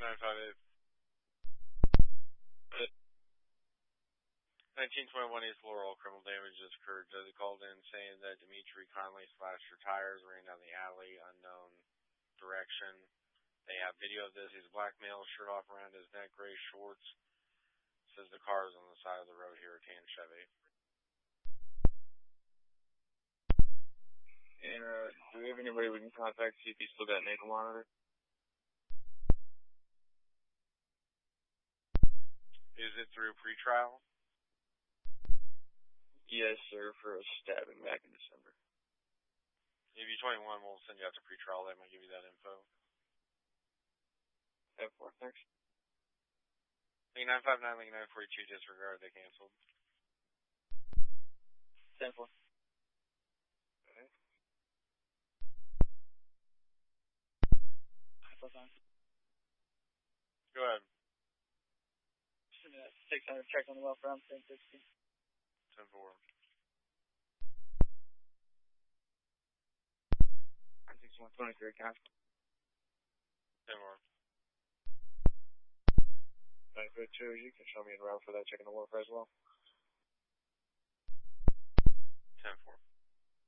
958. 1921 East Laurel, criminal damage has occurred. Josie called in saying that Dimitri Conley slashed her tires, ran down the alley, unknown direction. They have video of this. He's a black male, shirt off around his neck, gray shorts. Says the car is on the side of the road here, a tan Chevy. And do we have anybody we can contact to see if he's still got an ankle monitor? Is it through pretrial? Yes, sir, for a stabbing back in December. If you're 21, we'll send you out to pretrial. They might give you that info. 10-4, thanks. 959, 942, disregard. They canceled. 10-4. Okay. Go ahead. 600 check on the well from 10-16. 10-4. 6123, count. 10-4. 952, you can show me en route for that check on the wharf as well. 10-4.